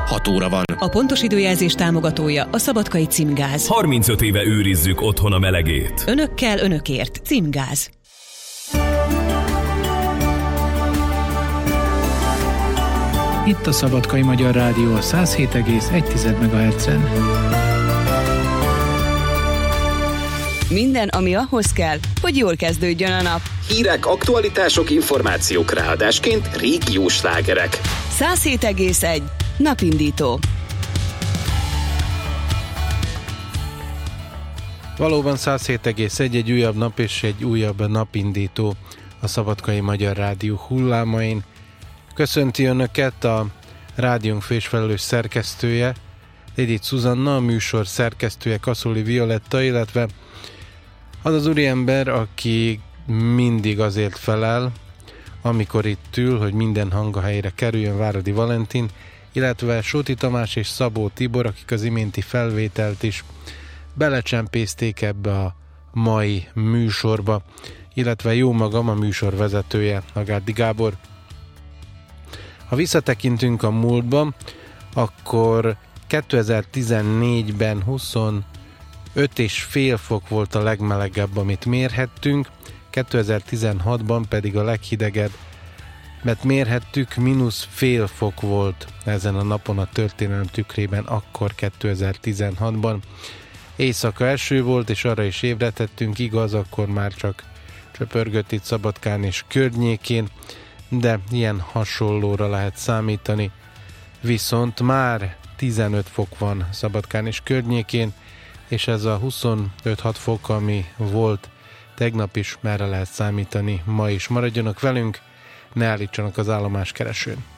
6 óra van. A pontos időjelzés támogatója a Szabadkai Címgáz. 35 éve őrizzük otthon a melegét. Önökkel, önökért. Címgáz. Itt a Szabadkai Magyar Rádió a 107,1 MHz-en. Minden, ami ahhoz kell, hogy jól kezdődjön a nap. Hírek, aktualitások, információk, ráadásként régiós slágerek. 107,1 Napindító. Valóban 107,1 egy újabb nap és egy újabb napindító a Szabadkai Magyar Rádió hullámain. Köszönti Önöket a rádiónk főfelelős szerkesztője, Edith Zsuzsanna, a műsor szerkesztője Kaszoli Violetta, illetve az úriember, aki mindig azért felel, amikor itt ül, hogy minden hang a helyre kerüljön, Váradi Valentin, illetve Sóti Tamás és Szabó Tibor, akik az iménti felvételt is belecsempészték ebbe a mai műsorba, illetve jó magam, a műsor vezetője, Agárdi Gábor. Ha visszatekintünk a múltba, akkor 2014-ben 25,5 fok volt a legmelegebb, amit mérhettünk, 2016-ban pedig a leghidegebb, mert mérhettük, -0,5 fok volt ezen a napon a történelem tükrében, akkor 2016-ban. Éjszaka eső volt, és arra is ébredhettünk, igaz, akkor már csak csöpörgött itt Szabadkán és környékén, de ilyen hasonlóra lehet számítani. Viszont már 15 fok van Szabadkán és környékén, és ez a 25-6 fok, ami volt tegnap is, merre lehet számítani ma is. Maradjanak velünk, ne állítsanak az állomáskeresőn.